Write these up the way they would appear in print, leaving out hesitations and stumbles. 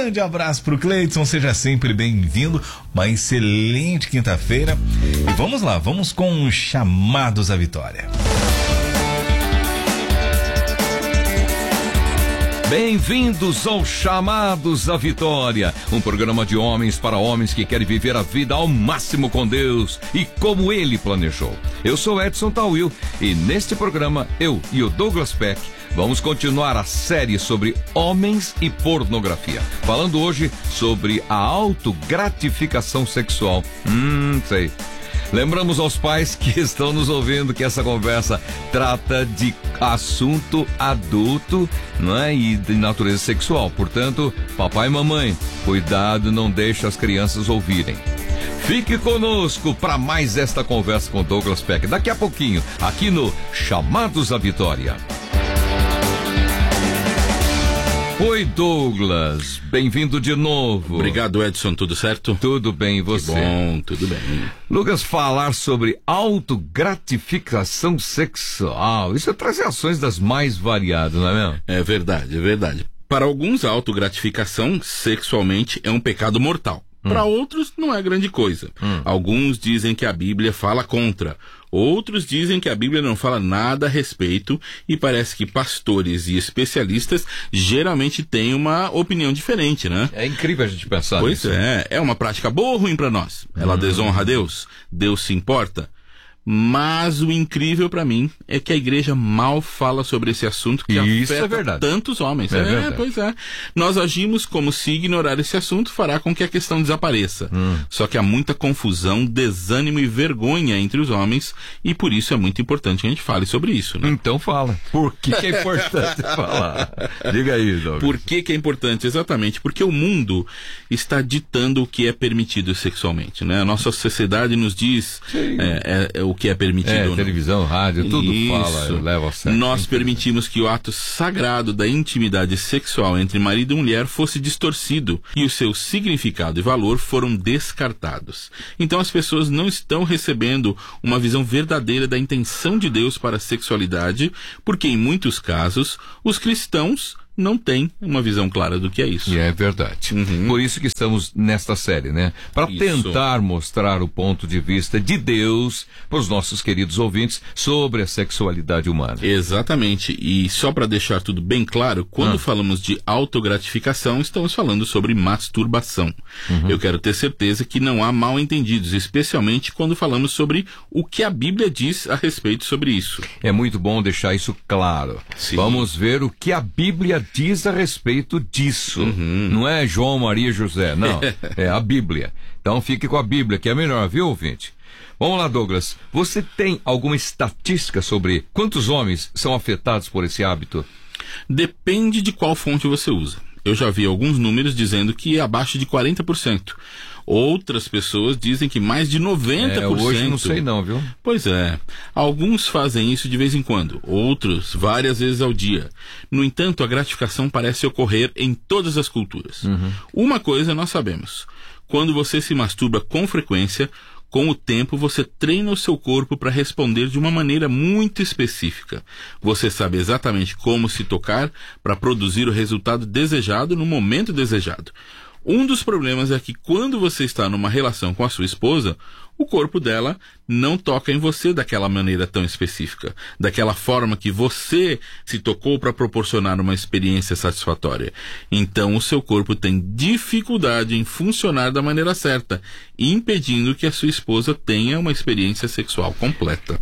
grande abraço pro Cleiton, seja sempre bem-vindo. Uma excelente quinta-feira. E vamos lá, vamos com os chamados à vitória. Bem-vindos ao Chamados à Vitória, um programa de homens para homens que querem viver a vida ao máximo com Deus e como Ele planejou. Eu sou Edson Tawil e neste programa eu e o Douglas Peck vamos continuar a série sobre homens e pornografia, falando hoje sobre a autogratificação sexual. Sei. Lembramos aos pais que estão nos ouvindo que essa conversa trata de assunto adulto, não é? E de natureza sexual. Portanto, papai e mamãe, cuidado, não deixe as crianças ouvirem. Fique conosco para mais esta conversa com Douglas Peck. Daqui a pouquinho, aqui no Chamados à Vitória. Oi, Douglas, bem-vindo de novo. Obrigado, Edson, tudo certo? Tudo bem, e você? Que bom, tudo bem. Lucas, falar sobre autogratificação sexual, isso traz reações das mais variadas, não é mesmo? É verdade, é verdade. Para alguns, a autogratificação sexualmente é um pecado mortal. Para outros, não é grande coisa. Alguns dizem que a Bíblia fala contra. Outros dizem que a Bíblia não fala nada a respeito e parece que pastores e especialistas geralmente têm uma opinião diferente, né? É incrível a gente pensar nisso. Pois é uma prática boa ou ruim para nós? Ela desonra a Deus? Deus se importa? Mas o incrível para mim é que a igreja mal fala sobre esse assunto que afeta tantos homens. Pois é. Nós agimos como se ignorar esse assunto fará com que a questão desapareça. Só que há muita confusão, desânimo e vergonha entre os homens e por isso é muito importante que a gente fale sobre isso, né? Então fala. Por que é importante falar? Diga aí, Douglas. Por que é importante? Exatamente, porque o mundo está ditando o que é permitido sexualmente, né? A nossa sociedade nos diz o que é permitido. Televisão, rádio, tudo fala, leva ao sério. Nós permitimos que o ato sagrado da intimidade sexual entre marido e mulher fosse distorcido e o seu significado e valor foram descartados. Então as pessoas não estão recebendo uma visão verdadeira da intenção de Deus para a sexualidade, porque em muitos casos os cristãos não tem uma visão clara do que é isso. E é verdade. Por isso que estamos nesta série, né? Para tentar mostrar o ponto de vista de Deus para os nossos queridos ouvintes sobre a sexualidade humana. Exatamente. E só para deixar tudo bem claro, quando falamos de autogratificação, estamos falando sobre masturbação. Eu quero ter certeza que não há mal entendidos, especialmente quando falamos sobre o que a Bíblia diz a respeito sobre isso. É muito bom deixar isso claro. Sim. Vamos ver o que a Bíblia diz a respeito disso. Não é João, Maria e José, não. É a Bíblia. Então fique com a Bíblia, que é melhor, viu, ouvinte? Vamos lá, Douglas. Você tem alguma estatística sobre quantos homens são afetados por esse hábito? Depende de qual fonte você usa. Eu já vi alguns números dizendo que é abaixo de 40%. Outras pessoas dizem que mais de 90%. Hoje não sei não, viu? Pois é. Alguns fazem isso de vez em quando, outros várias vezes ao dia. No entanto, a gratificação parece ocorrer em todas as culturas. Uma coisa nós sabemos. Quando você se masturba com frequência, com o tempo você treina o seu corpo para responder de uma maneira muito específica. Você sabe exatamente como se tocar para produzir o resultado desejado no momento desejado. Um dos problemas é que quando você está numa relação com a sua esposa, o corpo dela não toca em você daquela maneira tão específica, daquela forma que você se tocou para proporcionar uma experiência satisfatória. Então o seu corpo tem dificuldade em funcionar da maneira certa, impedindo que a sua esposa tenha uma experiência sexual completa.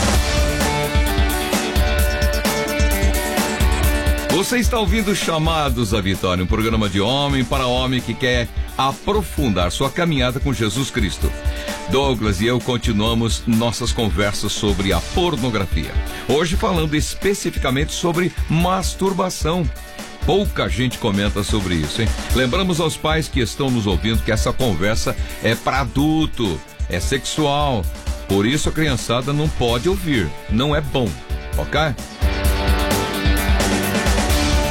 Você está ouvindo Chamados à Vitória, um programa de homem para homem que quer aprofundar sua caminhada com Jesus Cristo. Douglas e eu continuamos nossas conversas sobre a pornografia. Hoje falando especificamente sobre masturbação. Pouca gente comenta sobre isso, hein? Lembramos aos pais que estão nos ouvindo que essa conversa é para adulto, é sexual. Por isso a criançada não pode ouvir, não é bom, ok?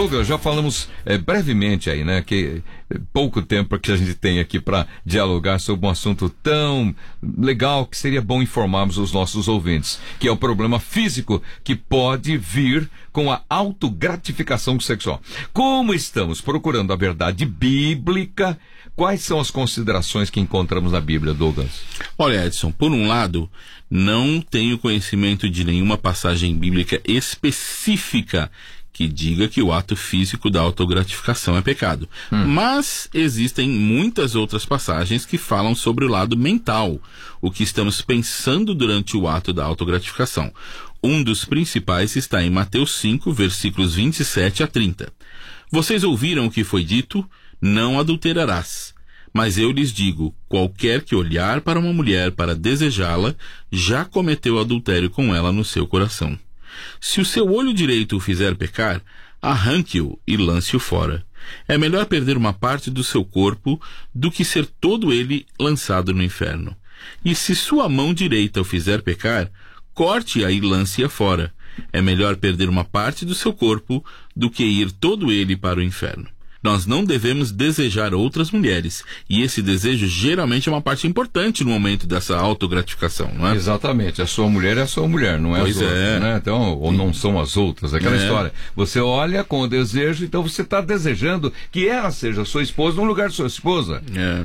Douglas, já falamos brevemente aí, né, que pouco tempo que a gente tem aqui para dialogar sobre um assunto tão legal que seria bom informarmos os nossos ouvintes, que é o problema físico que pode vir com a autogratificação sexual. Como estamos procurando a verdade bíblica, quais são as considerações que encontramos na Bíblia, Douglas? Olha, Edson, por um lado, não tenho conhecimento de nenhuma passagem bíblica específica que diga que o ato físico da autogratificação é pecado. Mas existem muitas outras passagens que falam sobre o lado mental, o que estamos pensando durante o ato da autogratificação. Um dos principais está em Mateus 5, versículos 27 a 30. Vocês ouviram o que foi dito? Não adulterarás. Mas eu lhes digo, qualquer que olhar para uma mulher para desejá-la, já cometeu adultério com ela no seu coração. Se o seu olho direito o fizer pecar, arranque-o e lance-o fora. É melhor perder uma parte do seu corpo do que ser todo ele lançado no inferno. E se sua mão direita o fizer pecar, corte-a e lance-a fora. É melhor perder uma parte do seu corpo do que ir todo ele para o inferno. Nós não devemos desejar outras mulheres, e esse desejo geralmente é uma parte importante no momento dessa autogratificação, não é? Exatamente, a sua mulher é a sua mulher, não é as outras, né? Então, ou não são as outras, aquela história. Você olha com o desejo, então você está desejando que ela seja sua esposa no lugar de sua esposa.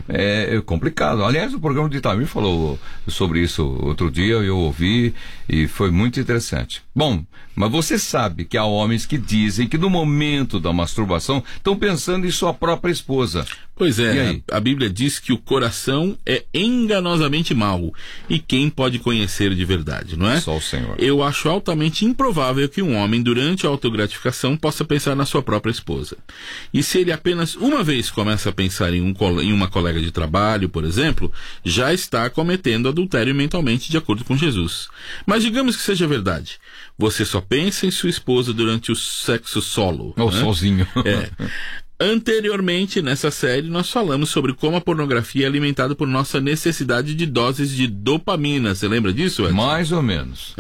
É complicado. Aliás, o programa de Itamir falou sobre isso outro dia, eu ouvi e foi muito interessante. Bom, mas você sabe que há homens que dizem que no momento da masturbação estão pensando em sua própria esposa. Pois é, a Bíblia diz que o coração é enganosamente mau, e quem pode conhecer de verdade, não é? Só o Senhor. Eu acho altamente improvável que um homem, durante a autogratificação, possa pensar na sua própria esposa. E se ele apenas uma vez começa a pensar em uma colega de trabalho, por exemplo, já está cometendo adultério mentalmente, de acordo com Jesus. Mas digamos que seja verdade. Você só pensa em sua esposa durante o sexo solo. Ou sozinho. Anteriormente, nessa série, nós falamos sobre como a pornografia é alimentada por nossa necessidade de doses de dopamina. Você lembra disso, Edson? Mais ou menos.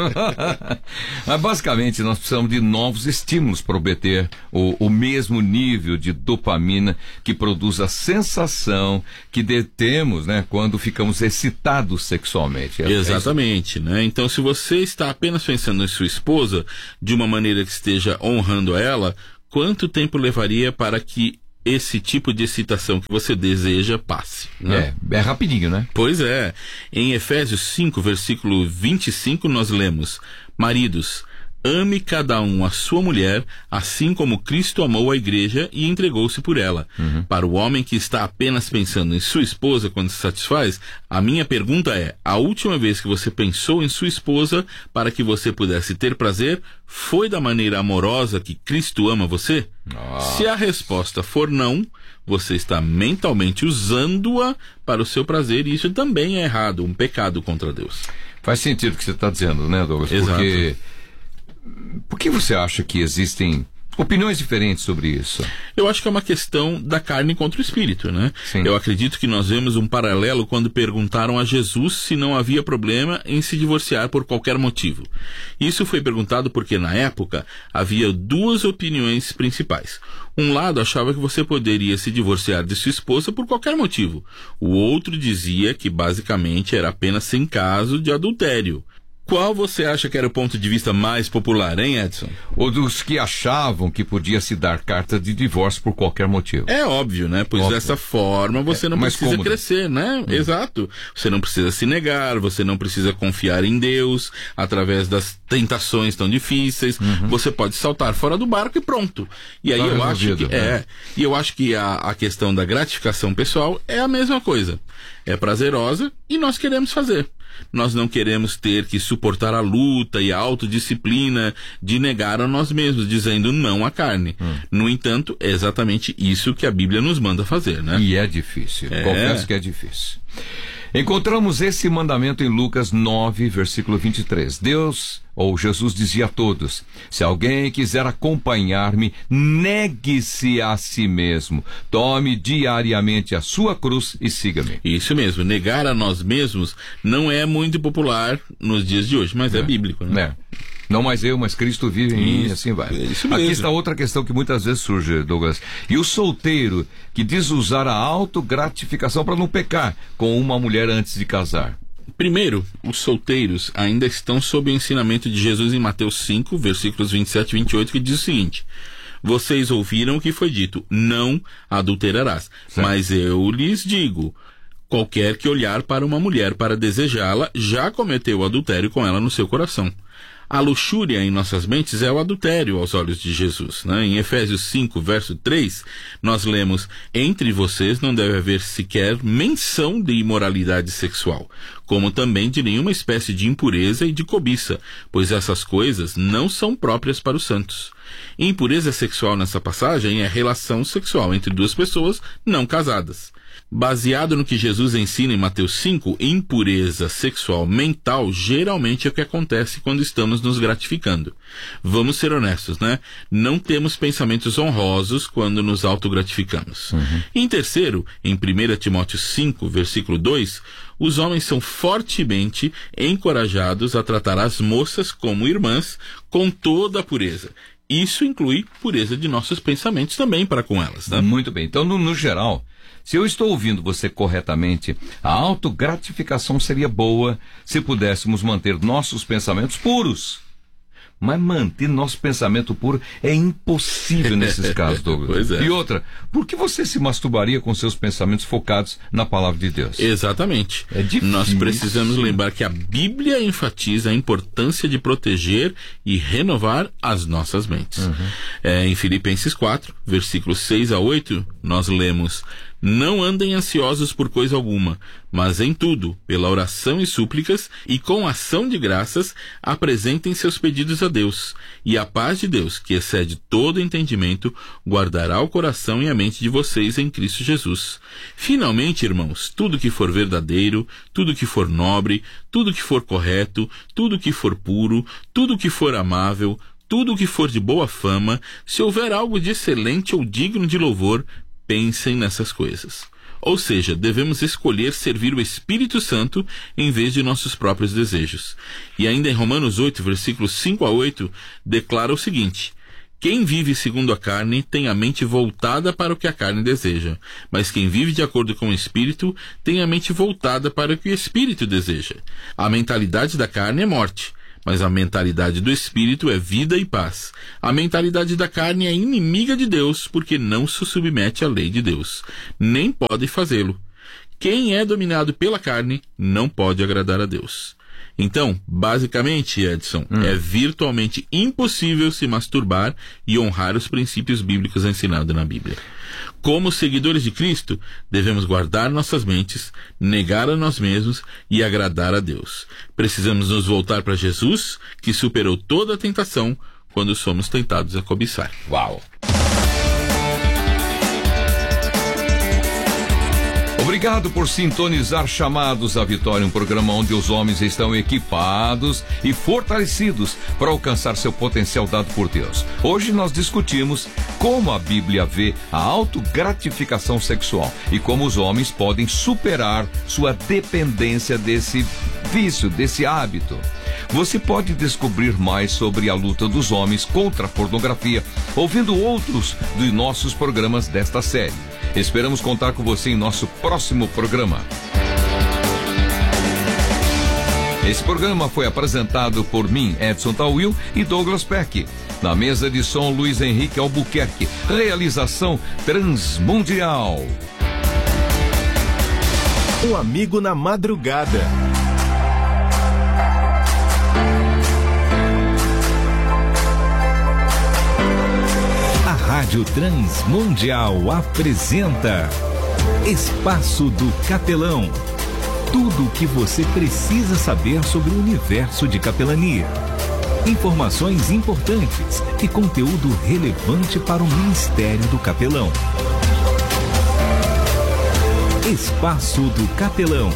Mas basicamente nós precisamos de novos estímulos para obter o mesmo nível de dopamina que produz a sensação que detemos, né, quando ficamos excitados sexualmente. Exatamente, né? Então, se você está apenas pensando em sua esposa de uma maneira que esteja honrando ela, quanto tempo levaria para que esse tipo de excitação que você deseja passe? Né? É rapidinho, né? Pois é. Em Efésios 5, versículo 25, nós lemos: Maridos, ame cada um a sua mulher, assim como Cristo amou a igreja e entregou-se por ela. Para o homem que está apenas pensando em sua esposa quando se satisfaz, a minha pergunta é: a última vez que você pensou em sua esposa para que você pudesse ter prazer, foi da maneira amorosa que Cristo ama você? Se a resposta for não, você está mentalmente usando-a para o seu prazer, e isso também é errado, um pecado contra Deus. Faz sentido o que você está dizendo, né, Douglas? Exato. Por que você acha que existem opiniões diferentes sobre isso? Eu acho que é uma questão da carne contra o espírito, né? Sim. Eu acredito que nós vemos um paralelo quando perguntaram a Jesus se não havia problema em se divorciar por qualquer motivo. Isso foi perguntado porque, na época, havia duas opiniões principais. Um lado achava que você poderia se divorciar de sua esposa por qualquer motivo. O outro dizia que, basicamente, era apenas em caso de adultério. Qual você acha que era o ponto de vista mais popular, hein, Edson? Ou dos que achavam que podia se dar carta de divórcio por qualquer motivo. É óbvio, né? Pois dessa forma você não precisa cômodo. Crescer, né? Exato. Você não precisa se negar, você não precisa confiar em Deus através das tentações tão difíceis. Você pode saltar fora do barco e pronto. E aí eu acho que e eu acho que a questão da gratificação pessoal é a mesma coisa. É prazerosa e nós queremos fazer. Nós não queremos ter que suportar a luta e a autodisciplina de negar a nós mesmos, dizendo não à carne. No entanto, é exatamente isso que a Bíblia nos manda fazer, né? E é difícil, confesso que é difícil. Encontramos esse mandamento em Lucas 9, versículo 23. Jesus dizia a todos: se alguém quiser acompanhar-me, negue-se a si mesmo, tome diariamente a sua cruz e siga-me. Isso mesmo, negar a nós mesmos não é muito popular nos dias de hoje, mas é bíblico, né? Não mais eu, mas Cristo vive em mim, assim vai. Isso mesmo. Aqui está outra questão que muitas vezes surge, Douglas. E o solteiro que diz usar a autogratificação para não pecar com uma mulher antes de casar? Primeiro, os solteiros ainda estão sob o ensinamento de Jesus em Mateus 5, versículos 27 e 28, que diz o seguinte: vocês ouviram o que foi dito, não adulterarás. Certo. Mas eu lhes digo, qualquer que olhar para uma mulher para desejá-la, já cometeu adultério com ela no seu coração. A luxúria em nossas mentes é o adultério aos olhos de Jesus, né? Em Efésios 5, verso 3, nós lemos: entre vocês não deve haver sequer menção de imoralidade sexual, como também de nenhuma espécie de impureza e de cobiça, pois essas coisas não são próprias para os santos. Impureza sexual nessa passagem é relação sexual entre duas pessoas não casadas. Baseado no que Jesus ensina em Mateus 5, impureza sexual mental geralmente é o que acontece quando estamos nos gratificando. Vamos ser honestos, né? Não temos pensamentos honrosos quando nos autogratificamos. Em terceiro, em 1 Timóteo 5, versículo 2, os homens são fortemente encorajados a tratar as moças como irmãs com toda a pureza. Isso inclui pureza de nossos pensamentos também para com elas, né? Muito bem. Então, no geral, se eu estou ouvindo você corretamente, a autogratificação seria boa se pudéssemos manter nossos pensamentos puros. Mas manter nosso pensamento puro é impossível nesses casos, Douglas. Pois é. E outra, por que você se masturbaria com seus pensamentos focados na palavra de Deus? Exatamente. É difícil. Nós precisamos lembrar que a Bíblia enfatiza a importância de proteger e renovar as nossas mentes. Em Filipenses 4, versículos 6 a 8, nós lemos: não andem ansiosos por coisa alguma, mas em tudo, pela oração e súplicas, e com ação de graças, apresentem seus pedidos a Deus. E a paz de Deus, que excede todo entendimento, guardará o coração e a mente de vocês em Cristo Jesus. Finalmente, irmãos, tudo que for verdadeiro, tudo que for nobre, tudo que for correto, tudo que for puro, tudo que for amável, tudo que for de boa fama, se houver algo de excelente ou digno de louvor, pensem nessas coisas. Ou seja, devemos escolher servir o Espírito Santo em vez de nossos próprios desejos. E ainda em Romanos 8, versículos 5 a 8, declara o seguinte: quem vive segundo a carne tem a mente voltada para o que a carne deseja, mas quem vive de acordo com o Espírito tem a mente voltada para o que o Espírito deseja. A mentalidade da carne é morte, mas a mentalidade do Espírito é vida e paz. A mentalidade da carne é inimiga de Deus, porque não se submete à lei de Deus, nem pode fazê-lo. Quem é dominado pela carne não pode agradar a Deus. Então, basicamente, Edson, é virtualmente impossível se masturbar e honrar os princípios bíblicos ensinados na Bíblia. Como seguidores de Cristo, devemos guardar nossas mentes, negar a nós mesmos e agradar a Deus. Precisamos nos voltar para Jesus, que superou toda a tentação quando somos tentados a cobiçar. Uau! Obrigado por sintonizar Chamados à Vitória, um programa onde os homens estão equipados e fortalecidos para alcançar seu potencial dado por Deus. Hoje nós discutimos como a Bíblia vê a autogratificação sexual e como os homens podem superar sua dependência desse vício, desse hábito. Você pode descobrir mais sobre a luta dos homens contra a pornografia ouvindo outros dos nossos programas desta série. Esperamos contar com você em nosso próximo programa. Esse programa foi apresentado por mim, Edson Tawil, e Douglas Peck. Na mesa de som, Luiz Henrique Albuquerque. Realização Transmundial. Um amigo na madrugada. Rádio Transmundial apresenta Espaço do Capelão. Tudo o que você precisa saber sobre o universo de capelania. Informações importantes e conteúdo relevante para o ministério do capelão. Espaço do Capelão.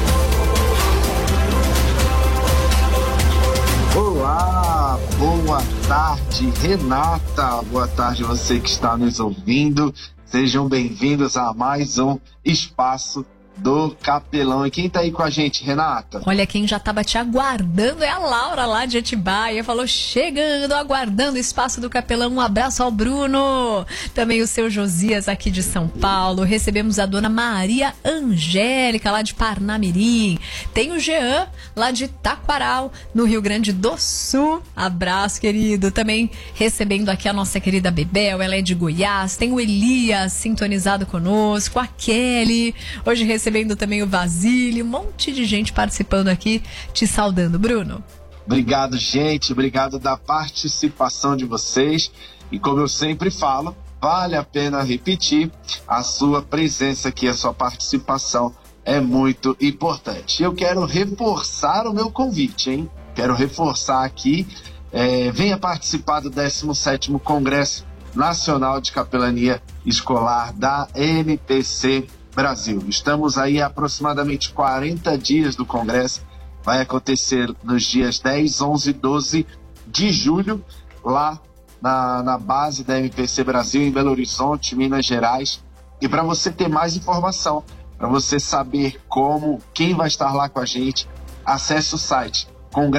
Olá, boa tarde, Renata. Boa tarde você que está nos ouvindo. Sejam bem-vindos a mais um Espaço do Capelão. E quem tá aí com a gente, Renata? Olha, quem já tava te aguardando é a Laura lá de Atibaia. Falou, chegando, aguardando o espaço do Capelão. Um abraço ao Bruno. Também o seu Josias aqui de São Paulo. Recebemos a dona Maria Angélica lá de Parnamirim. Tem o Jean lá de Taquaral, no Rio Grande do Sul. Abraço, querido. Também recebendo aqui a nossa querida Bebel, ela é de Goiás. Tem o Elias sintonizado conosco, a Kelly. Hoje recebendo também o Vasílio, um monte de gente participando aqui, te saudando, Bruno. Obrigado, gente, obrigado da participação de vocês. E como eu sempre falo, vale a pena repetir, a sua presença aqui, a sua participação é muito importante. Eu quero reforçar o meu convite, hein? Quero reforçar aqui, venha participar do 17º Congresso Nacional de Capelania Escolar da MPC Brasil. Estamos aí há aproximadamente 40 dias do Congresso. Vai acontecer nos dias 10, 11 e 12 de julho, lá na base da MPC Brasil, em Belo Horizonte, Minas Gerais. E para você ter mais informação, para você saber quem vai estar lá com a gente, acesse o site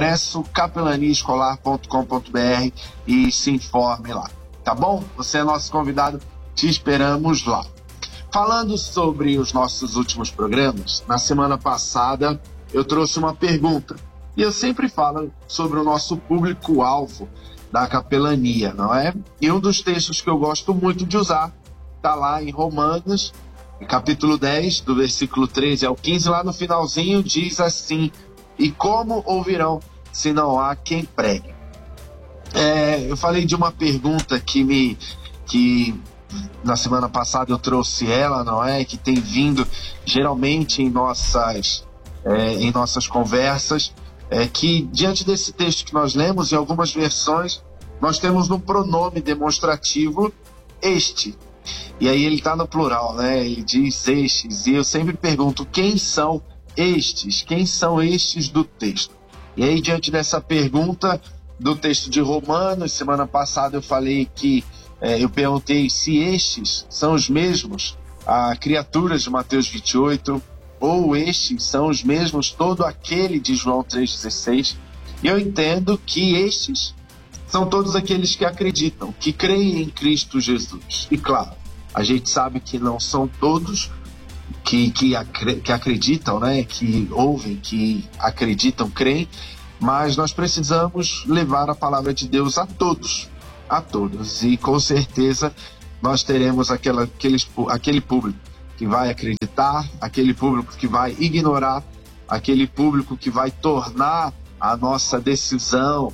congressocapelaniaescolar.com.br e se informe lá. Tá bom? Você é nosso convidado, te esperamos lá. Falando sobre os nossos últimos programas, na semana passada eu trouxe uma pergunta. E eu sempre falo sobre o nosso público-alvo da capelania, não é? E um dos textos que eu gosto muito de usar está lá em Romanos, capítulo 10, do versículo 13 ao 15, lá no finalzinho diz assim: e como ouvirão se não há quem pregue? Eu falei de uma pergunta que na semana passada eu trouxe ela, não é? Que tem vindo geralmente em nossas conversas, que diante desse texto que nós lemos, em algumas versões, nós temos no pronome demonstrativo este. E aí ele está no plural, né? Ele diz estes. E eu sempre pergunto, quem são estes? Quem são estes do texto? E aí, diante dessa pergunta do texto de Romanos, semana passada eu falei que eu perguntei se estes são os mesmos criaturas de Mateus 28, ou estes são os mesmos todo aquele de João 3,16. E eu entendo que estes são todos aqueles que acreditam, que creem em Cristo Jesus. E claro, a gente sabe que não são todos que acreditam, né? Que ouvem, que acreditam, creem, mas nós precisamos levar a palavra de Deus a todos. E com certeza nós teremos aquele público que vai acreditar, aquele público que vai ignorar, aquele público que vai tornar a nossa decisão,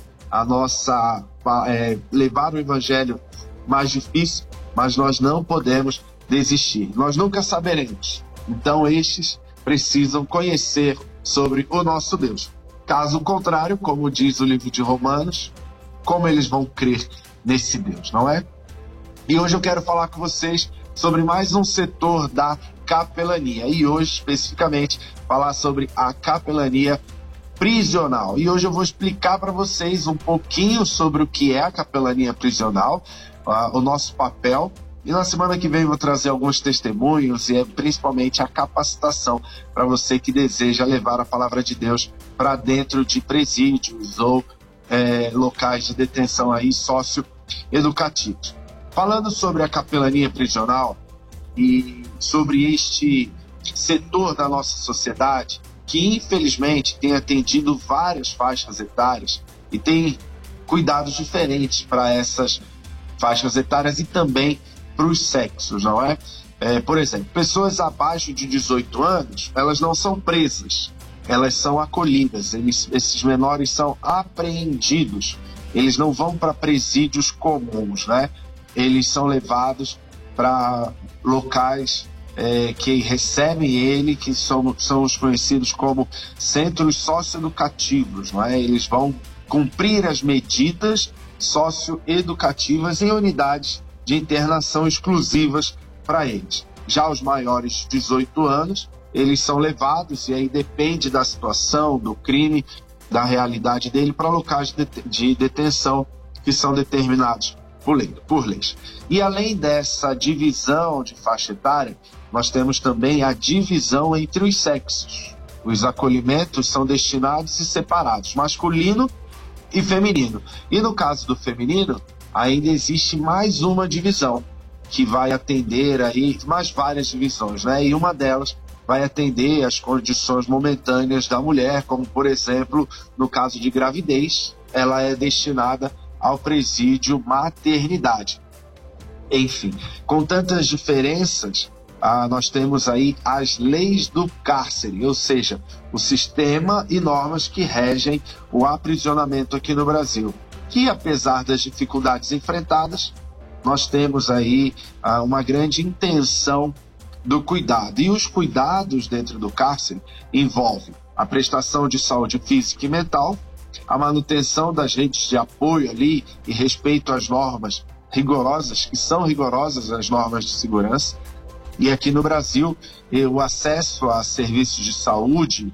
levar o evangelho mais difícil, mas nós não podemos desistir. Nós nunca saberemos. Então estes precisam conhecer sobre o nosso Deus. Caso contrário, como diz o livro de Romanos, como eles vão crer nesse Deus, não é? E hoje eu quero falar com vocês sobre mais um setor da capelania. E hoje, especificamente, falar sobre a capelania prisional. E hoje eu vou explicar para vocês um pouquinho sobre o que é a capelania prisional, o nosso papel. E na semana que vem vou trazer alguns testemunhos e principalmente a capacitação para você que deseja levar a palavra de Deus para dentro de presídios ou locais de detenção aí socioeducativos. Falando sobre a capelania prisional e sobre este setor da nossa sociedade que infelizmente tem atendido várias faixas etárias e tem cuidados diferentes para essas faixas etárias e também para os sexos, não é? Por exemplo, pessoas abaixo de 18 anos, elas não são presas, elas são acolhidas, esses menores são apreendidos, eles não vão para presídios comuns, né? Eles são levados para locais que recebem ele, que são os conhecidos como centros socioeducativos, não é? Eles vão cumprir as medidas socioeducativas em unidades de internação exclusivas para eles. Já os maiores de 18 anos, eles são levados, e aí depende da situação, do crime, da realidade dele, para locais de detenção que são determinados por leis. E além dessa divisão de faixa etária, nós temos também a divisão entre os sexos. Os acolhimentos são destinados e separados, masculino e feminino. E no caso do feminino, ainda existe mais uma divisão, que vai atender aí mais várias divisões, né? E uma delas vai atender as condições momentâneas da mulher, como, por exemplo, no caso de gravidez, ela é destinada ao presídio maternidade. Enfim, com tantas diferenças, nós temos aí as leis do cárcere, ou seja, o sistema e normas que regem o aprisionamento aqui no Brasil, que apesar das dificuldades enfrentadas, nós temos aí uma grande intenção do cuidado. E os cuidados dentro do cárcere envolvem a prestação de saúde física e mental, a manutenção das redes de apoio ali e respeito às normas rigorosas, que são rigorosas as normas de segurança. E aqui no Brasil, o acesso a serviços de saúde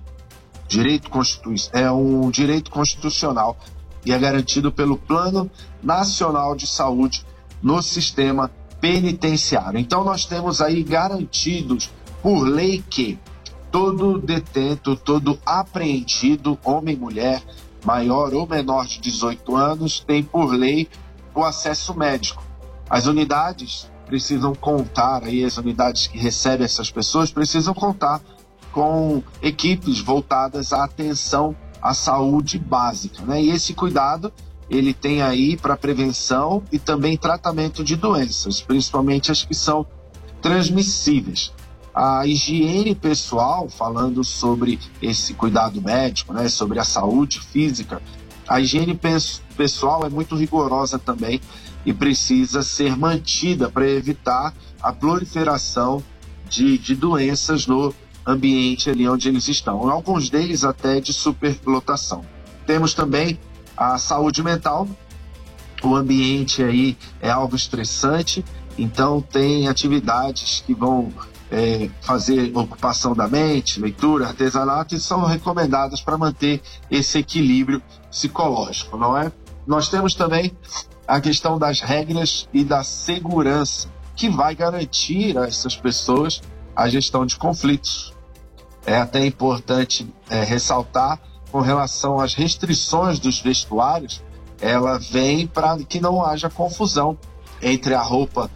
é um direito constitucional e é garantido pelo Plano Nacional de Saúde no sistema penitenciário. Então nós temos aí garantidos por lei que todo detento, todo apreendido, homem e mulher, maior ou menor de 18 anos, tem por lei o acesso médico. As unidades precisam contar, aí as unidades que recebem essas pessoas precisam contar com equipes voltadas à atenção à saúde básica, né? E esse cuidado ele tem aí para prevenção e também tratamento de doenças, principalmente as que são transmissíveis. A higiene pessoal, falando sobre esse cuidado médico, né, sobre a saúde física, a higiene pessoal é muito rigorosa também e precisa ser mantida para evitar a proliferação de doenças no ambiente ali onde eles estão. Alguns deles até de superlotação. Temos também a saúde mental. O ambiente aí é algo estressante, então tem atividades que vão fazer ocupação da mente, leitura, artesanato, e são recomendadas para manter esse equilíbrio psicológico, não é? Nós temos também a questão das regras e da segurança, que vai garantir a essas pessoas a gestão de conflitos. É até importante ressaltar com relação às restrições dos vestuários, ela vem para que não haja confusão entre a roupa,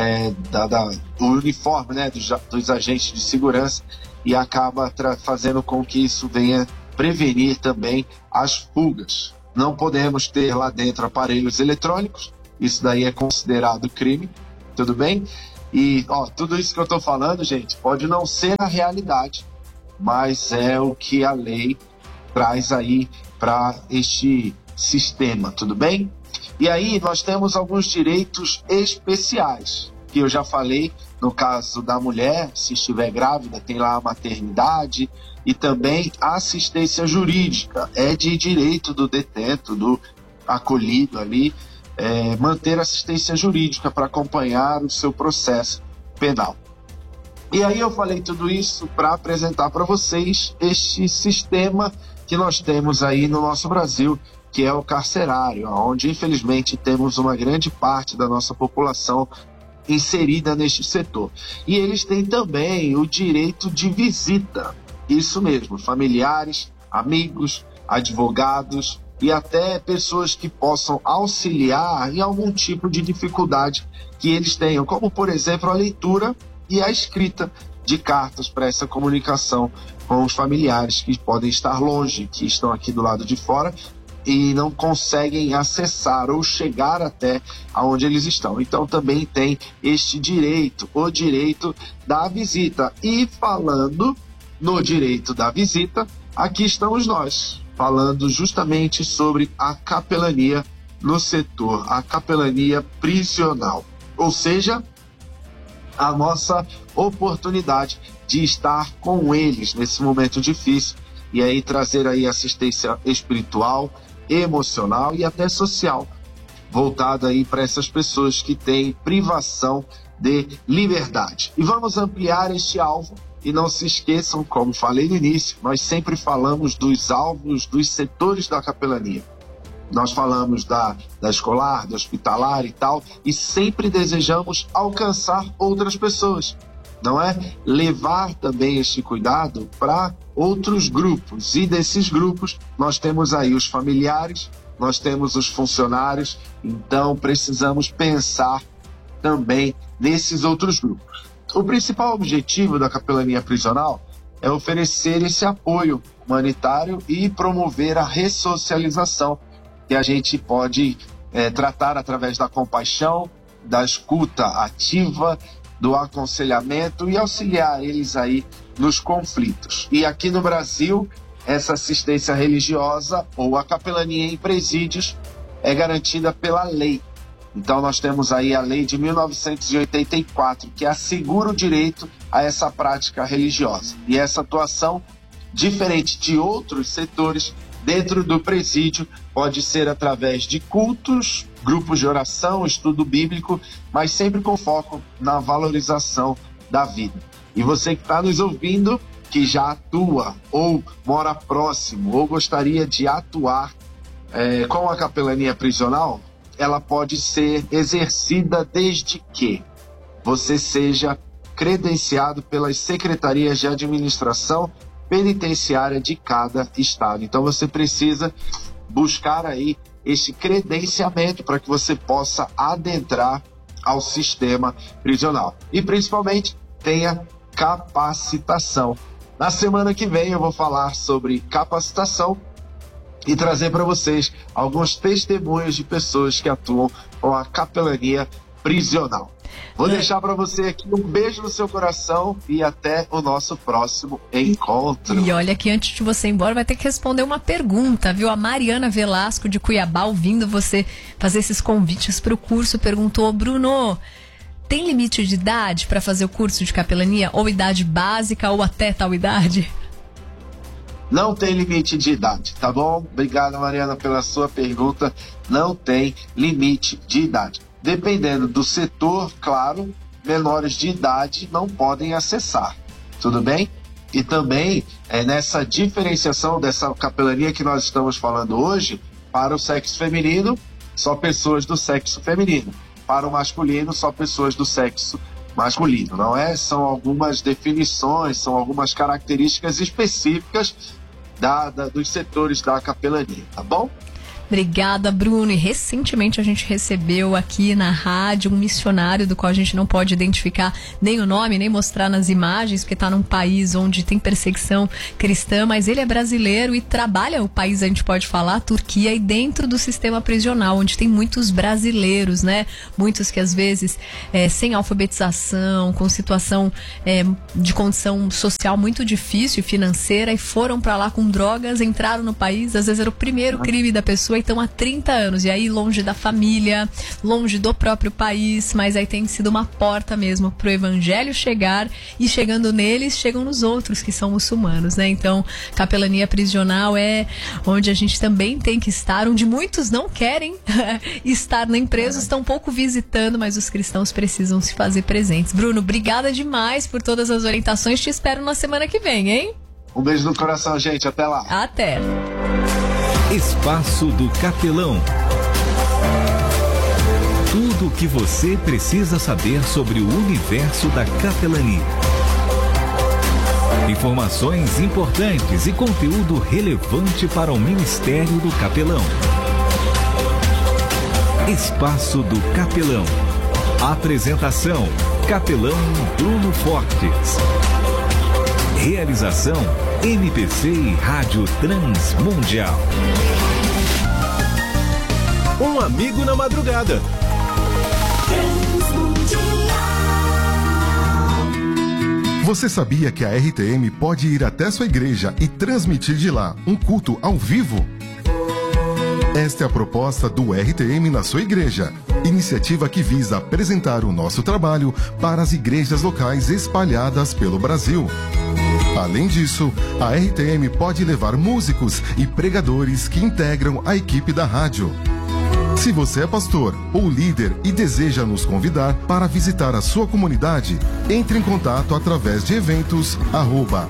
o uniforme, né, dos agentes de segurança, e acaba fazendo com que isso venha prevenir também as fugas. Não podemos ter lá dentro aparelhos eletrônicos, isso daí é considerado crime, tudo bem? E tudo isso que eu estou falando, gente, pode não ser a realidade, mas é o que a lei traz aí para este sistema, tudo bem? E aí nós temos alguns direitos especiais, que eu já falei, no caso da mulher, se estiver grávida, tem lá a maternidade e também a assistência jurídica. É de direito do detento, do acolhido ali, manter assistência jurídica para acompanhar o seu processo penal. E aí eu falei tudo isso para apresentar para vocês este sistema que nós temos aí no nosso Brasil, que é o carcerário, onde infelizmente temos uma grande parte da nossa população inserida neste setor. E eles têm também o direito de visita, isso mesmo, familiares, amigos, advogados e até pessoas que possam auxiliar em algum tipo de dificuldade que eles tenham, como por exemplo a leitura e a escrita de cartas para essa comunicação com os familiares que podem estar longe, que estão aqui do lado de fora e não conseguem acessar ou chegar até aonde eles estão. Então também tem este direito, o direito da visita. E falando no direito da visita, aqui estamos nós, falando justamente sobre a capelania no setor, a capelania prisional. Ou seja, a nossa oportunidade de estar com eles nesse momento difícil e aí trazer aí assistência espiritual, emocional e até social, voltada aí para essas pessoas que têm privação de liberdade. E vamos ampliar este alvo e não se esqueçam, como falei no início, nós sempre falamos dos alvos dos setores da capelania. nós falamos da escolar, da hospitalar e tal, e sempre desejamos alcançar outras pessoas, não é? Levar também este cuidado para outros grupos, e desses grupos nós temos aí os familiares, nós temos os funcionários, então precisamos pensar também nesses outros grupos. O principal objetivo da capelania prisional é oferecer esse apoio humanitário e promover a ressocialização, que a gente pode tratar através da compaixão, da escuta ativa, do aconselhamento e auxiliar eles aí nos conflitos. E aqui no Brasil, essa assistência religiosa ou a capelania em presídios é garantida pela lei. Então nós temos aí a lei de 1984, que assegura o direito a essa prática religiosa. E essa atuação, diferente de outros setores, dentro do presídio, pode ser através de cultos, grupos de oração, estudo bíblico, mas sempre com foco na valorização da vida. E você que está nos ouvindo, que já atua ou mora próximo ou gostaria de atuar com a capelania prisional, ela pode ser exercida desde que você seja credenciado pelas secretarias de administração penitenciária de cada estado. Então você precisa buscar aí esse credenciamento para que você possa adentrar ao sistema prisional. E principalmente tenha capacitação. Na semana que vem eu vou falar sobre capacitação e trazer para vocês alguns testemunhos de pessoas que atuam com a capelania prisional. Vou deixar para você aqui um beijo no seu coração e até o nosso próximo encontro. E olha que antes de você ir embora vai ter que responder uma pergunta, viu? A Mariana Velasco de Cuiabá, ouvindo você fazer esses convites para o curso, perguntou: Bruno, tem limite de idade para fazer o curso de capelania? Ou idade básica ou até tal idade? Não tem limite de idade, tá bom? Obrigado, Mariana, pela sua pergunta. Não tem limite de idade. Dependendo do setor, claro, menores de idade não podem acessar, tudo bem? E também nessa diferenciação dessa capelania que nós estamos falando hoje, para o sexo feminino, só pessoas do sexo feminino. Para o masculino, só pessoas do sexo masculino, não é? São algumas definições, são algumas características específicas dos setores da capelania, tá bom? Obrigada, Bruno. E recentemente a gente recebeu aqui na rádio um missionário do qual a gente não pode identificar nem o nome, nem mostrar nas imagens, porque está num país onde tem perseguição cristã, mas ele é brasileiro e trabalha o país, a gente pode falar, a Turquia, e dentro do sistema prisional, onde tem muitos brasileiros, né? Muitos que às vezes sem alfabetização, com situação de condição social muito difícil, financeira, e foram para lá com drogas, entraram no país, às vezes era o primeiro crime da pessoa, então há 30 anos, e aí longe da família, longe do próprio país, mas aí tem sido uma porta mesmo pro evangelho chegar, e chegando neles, chegam nos outros que são muçulmanos, né? Então, capelania prisional é onde a gente também tem que estar, onde muitos não querem estar nem presos, estão pouco visitando, mas os cristãos precisam se fazer presentes. Bruno, obrigada demais por todas as orientações, te espero na semana que vem, hein? Um beijo no coração, gente, até lá. Até. Espaço do Capelão. Tudo o que você precisa saber sobre o universo da capelania. Informações importantes e conteúdo relevante para o Ministério do Capelão. Espaço do Capelão. Apresentação: Capelão Bruno Fortes. Realização: MPC e Rádio Transmundial. Um amigo na madrugada. Você sabia que a RTM pode ir até sua igreja e transmitir de lá um culto ao vivo? Esta é a proposta do RTM na sua igreja. Iniciativa que visa apresentar o nosso trabalho para as igrejas locais espalhadas pelo Brasil. Além disso, a RTM pode levar músicos e pregadores que integram a equipe da rádio. Se você é pastor ou líder e deseja nos convidar para visitar a sua comunidade, entre em contato através de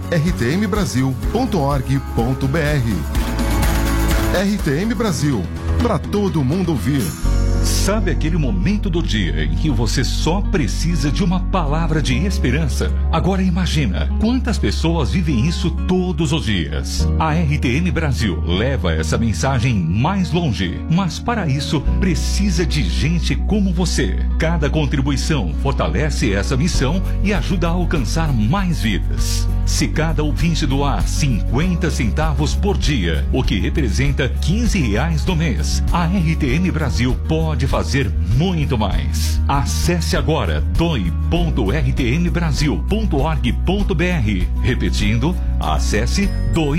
eventos@rtmbrasil.org.br. RTM Brasil, para todo mundo ouvir. Sabe aquele momento do dia em que você só precisa de uma palavra de esperança? Agora imagina quantas pessoas vivem isso todos os dias. A RTM Brasil leva essa mensagem mais longe, mas para isso precisa de gente como você. Cada contribuição fortalece essa missão e ajuda a alcançar mais vidas. Se cada ouvinte doar 50 centavos por dia, o que representa R$15 no mês, a RTM Brasil pode fazer muito mais. Acesse agora doe.rtmbrasil.org.br. Repetindo, acesse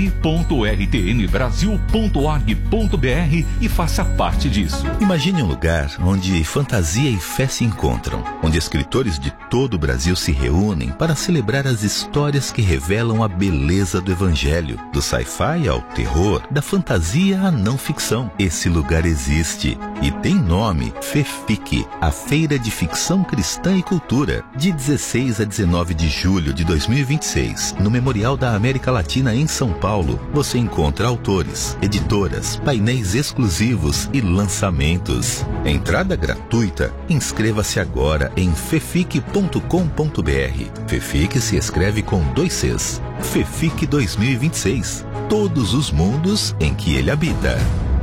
doe.rtmbrasil.org.br e faça parte disso. Imagine um lugar onde fantasia e fé se encontram, onde escritores de todo o Brasil se reúnem para celebrar as histórias que revelam a beleza do evangelho, do sci-fi ao terror, da fantasia à não ficção. Esse lugar existe e tem nome: FEFIC, a Feira de Ficção Cristã e Cultura, de 16 a 19 de julho de 2026, no Memorial da América Latina em São Paulo. Você encontra autores, editoras, painéis exclusivos e lançamentos. Entrada gratuita. Inscreva-se agora em fefic.com.br. FEFIC se escreve com 2 Cs. FEFIC 2026. Todos os mundos em que ele habita.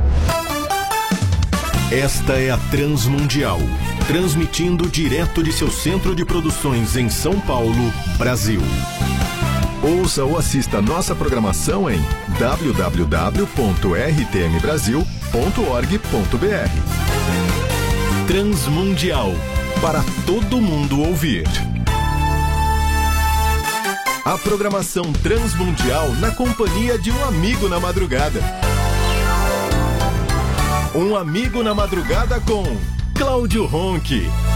Esta é a Transmundial, transmitindo direto de seu centro de produções em São Paulo, Brasil. Ouça ou assista nossa programação em www.rtmbrasil.org.br. Transmundial, para todo mundo ouvir. A programação Transmundial na companhia de um amigo na madrugada. Um amigo na madrugada com Cláudio Ronchi.